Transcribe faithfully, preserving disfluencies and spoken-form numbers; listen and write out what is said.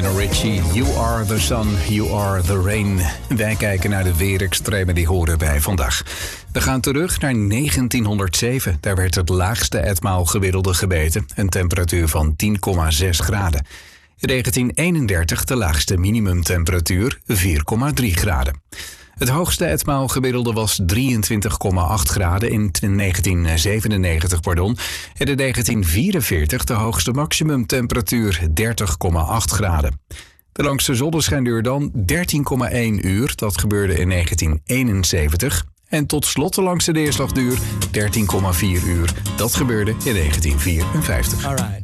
Lionel Richie. You are the sun, you are the rain. Wij kijken naar de weerextremen die horen bij vandaag. We gaan terug naar negentienhonderdzeven. Daar werd het laagste etmaal gemiddelde gemeten. Een temperatuur van tien komma zes graden. In negentien eenendertig de laagste minimumtemperatuur, vier komma drie graden. Het hoogste etmaal gemiddelde was drieëntwintig komma acht graden in negentien zevenennegentig. Pardon. En in negentien vierenveertig de hoogste maximumtemperatuur, dertig komma acht graden. De langste zonneschijnduur dan dertien komma één uur. Dat gebeurde in negentien eenenzeventig. En tot slot de langste neerslagduur, dertien komma vier uur. Dat gebeurde in negentien vierenvijftig. All right.